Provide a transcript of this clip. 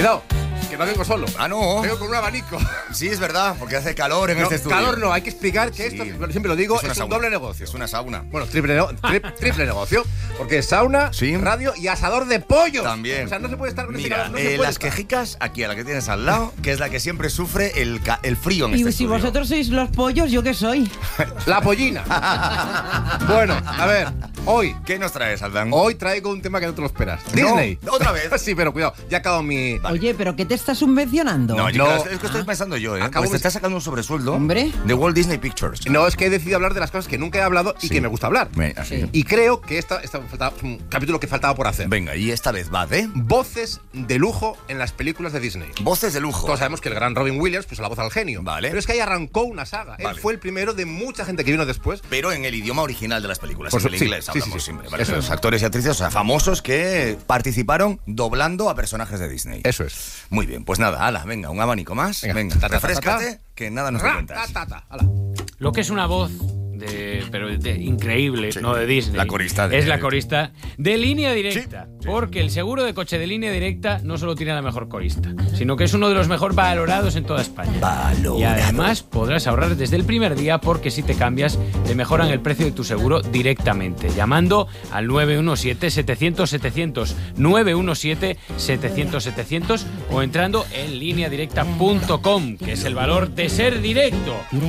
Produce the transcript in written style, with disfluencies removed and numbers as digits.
Cuidado, que no vengo solo. Ah, no. Vengo con un abanico. Sí, es verdad, porque hace calor en este estudio. Calor no, hay que explicar que esto, siempre lo digo, es un doble negocio. Es una sauna. Bueno, triple negocio. Porque es sauna, radio y asador de pollo. También. O sea, no se puede estar con Mira, no se puede las estar. quejicas, aquí a la que tienes al lado, que es la que siempre sufre el frío en este Y si estudio. vosotros sois los pollos, ¿yo qué soy? La pollina. Bueno, a ver, hoy. ¿Qué nos traes, Aldán? Hoy traigo un tema que no te lo esperas. Disney. ¿Otra vez? Sí, pero cuidado, ya acabo mi... Oye, ¿pero qué te estás subvencionando? No, No. es que estoy pensando yo, ¿eh? Acabo Pues te está sacando un sobresueldo. Hombre. De Walt Disney Pictures. No, es que he decidido hablar de las cosas que nunca he hablado y Sí. que me gusta hablar. Así. Y creo que esta faltaba un capítulo que faltaba por hacer. Venga, y esta vez va de Voces de lujo en las películas de Disney. voces de lujo. Todos sabemos que el gran Robin Williams puso la voz al genio. Vale. Pero es que ahí arrancó una saga. Él Vale. fue el primero de mucha gente que vino después. Pero en el idioma original de las películas, Por en el sí, inglés sí, hablamos sí. siempre. ¿Vale? Eso Los es. actores y actrices, o sea, famosos que participaron doblando a personajes de Disney. Eso es. Muy bien, pues nada, ala, venga, un abanico más. Venga, ta, ta, ta, refréscate, ta, ta. que nada nos cuentas. Ala. Lo que es una voz increíble, Sí. no de Disney. La corista de- Es la corista de Línea Directa. Sí. Porque el seguro de coche de Línea Directa no solo tiene la mejor corista, sino que es uno de los mejor valorados en toda España. Valorado. Y además podrás ahorrar desde el primer día porque si te cambias te mejoran el precio de tu seguro directamente. Llamando al 917-700-700, 917-700-700 o entrando en lineadirecta.com, que es el valor de ser directo.